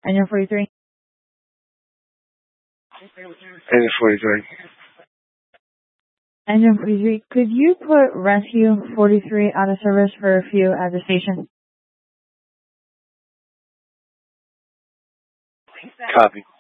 Engine 43. Engine 43. Engine 43, could you put Rescue 43 out of service for a few at the station? Copy.